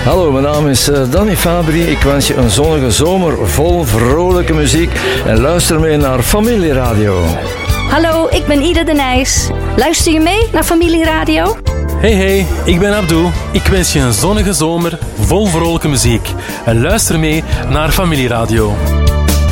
Hallo, mijn naam is Danny Fabri. Ik wens je een zonnige zomer vol vrolijke muziek en luister mee naar Familieradio. Hallo, ik ben Ida de Nijs. Luister je mee naar Familieradio? Hey, ik ben Abdou. Ik wens je een zonnige zomer vol vrolijke muziek en luister mee naar Familieradio.